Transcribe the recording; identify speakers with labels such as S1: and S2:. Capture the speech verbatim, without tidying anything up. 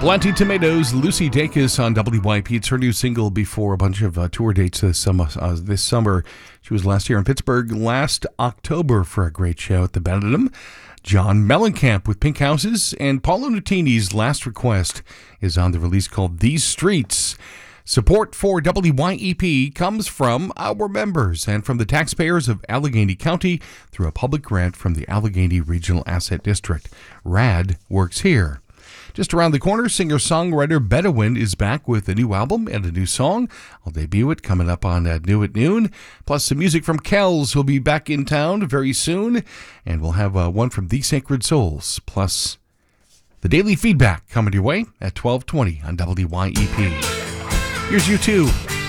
S1: Planting Tomatoes, Lucy Dacus on W Y P. It's her new single before a bunch of uh, tour dates this summer, uh, this summer. She was last year in Pittsburgh last October for a great show at the Benedum. John Mellencamp with Pink Houses, and Paulo Nutini's Last Request is on the release called These Streets. Support for W Y E P comes from our members and from the taxpayers of Allegheny County through a public grant from the Allegheny Regional Asset District. RAD works here. Just around the corner, singer-songwriter Bedouin is back with a new album and a new song. I'll debut it coming up on uh, New at Noon. Plus some music from Kells, who'll be back in town very soon. And we'll have uh, one from The Sacred Souls. Plus the daily feedback coming your way at twelve twenty on W Y E P. Here's U two.